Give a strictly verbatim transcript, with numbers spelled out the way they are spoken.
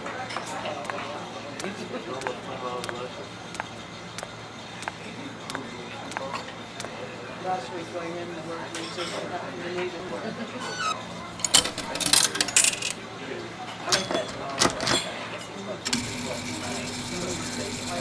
Last week going in, the work, we just happened to need it.